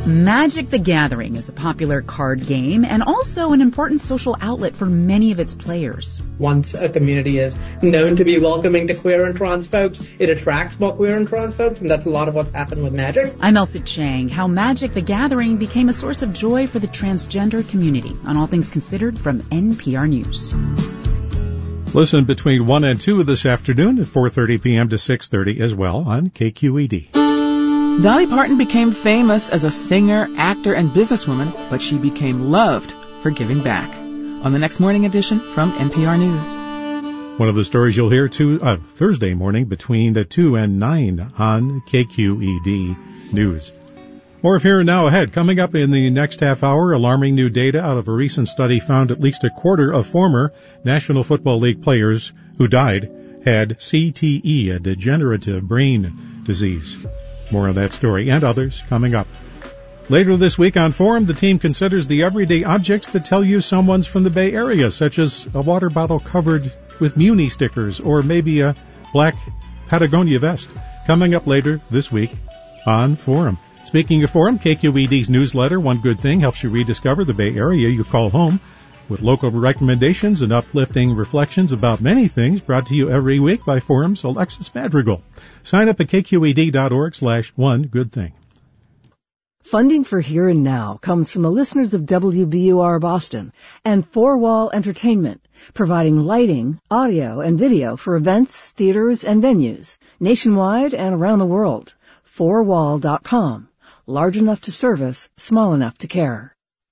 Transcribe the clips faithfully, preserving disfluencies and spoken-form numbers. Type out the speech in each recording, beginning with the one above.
Magic the Gathering is a popular card game and also an important social outlet for many of its players. Once a community is known to be welcoming to queer and trans folks, it attracts more queer and trans folks, and that's a lot of what's happened with Magic. I'm Elsa Chang. How Magic the Gathering became a source of joy for the transgender community on All Things Considered from N P R News. Listen between one and two this afternoon at four thirty p.m. to six thirty as well on K Q E D. Dolly Parton became famous as a singer, actor, and businesswoman, but she became loved for giving back. On the next morning edition from N P R News. One of the stories you'll hear to, uh, Thursday morning between the two and nine on K Q E D News. More of Here and Now ahead. Coming up in the next half hour, alarming new data out of a recent study found at least a quarter of former National Football League players who died had C T E, a degenerative brain disease. More on that story and others coming up. Later this week on Forum, the team considers the everyday objects that tell you someone's from the Bay Area, such as a water bottle covered with Muni stickers or maybe a black Patagonia vest. Coming up later this week on Forum. Speaking of Forum, K Q E D's newsletter, One Good Thing, helps you rediscover the Bay Area you call home with local recommendations and uplifting reflections about many things, brought to you every week by Forum's Alexis Madrigal. Sign up at k q e d dot org slash one good thing. Funding for Here and Now comes from the listeners of W B U R Boston and Four Wall Entertainment, providing lighting, audio, and video for events, theaters, and venues nationwide and around the world. four wall dot com. Large enough to service, small enough to care.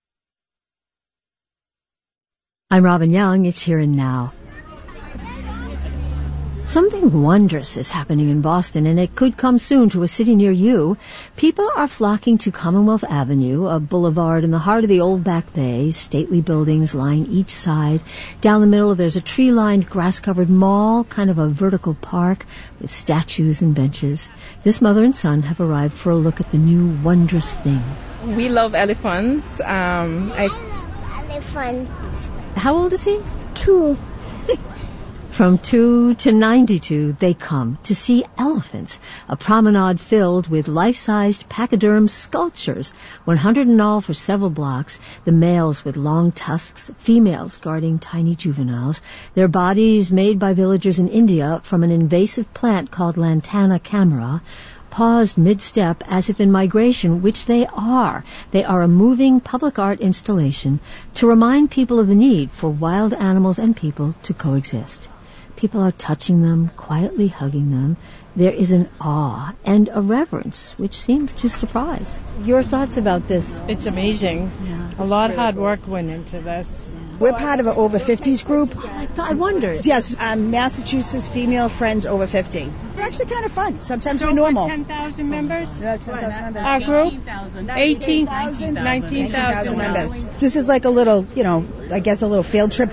I'm Robin Young. It's Here and Now. Something wondrous is happening in Boston, and it could come soon to a city near you. People are flocking to Commonwealth Avenue, a boulevard in the heart of the Old Back Bay. Stately buildings line each side. Down the middle, there's a tree-lined, grass-covered mall, kind of a vertical park with statues and benches. This mother and son have arrived for a look at the new wondrous thing. We love elephants. Um, I... Elephants. How old is he? Two. From two to ninety-two, they come to see elephants, a promenade filled with life-sized pachyderm sculptures, one hundred in all for several blocks, the males with long tusks, females guarding tiny juveniles, their bodies made by villagers in India from an invasive plant called Lantana camara, paused mid-step as if in migration, which they are. They are a moving public art installation to remind people of the need for wild animals and people to coexist. People are touching them, quietly hugging them. There is an awe and a reverence which seems to surprise. Your thoughts about this? It's amazing. Yeah, a lot of hard work went into this. We're part of an over fifties group. I thought, I wondered. Yes, um, Massachusetts Female Friends Over fifty. They're actually kind of fun. Sometimes we're normal. ten thousand members? Yeah, ten thousand members. Our group? eighteen thousand. nineteen thousand members. This is like a little, you know, I guess a little field trip